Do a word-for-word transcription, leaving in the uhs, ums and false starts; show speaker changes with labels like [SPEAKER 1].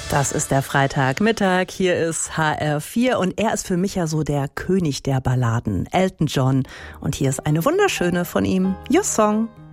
[SPEAKER 1] Das ist der Freitagmittag, hier ist H R vier und er ist für mich ja so der König der Balladen, Elton John. Und hier ist eine wunderschöne von ihm, Your Song.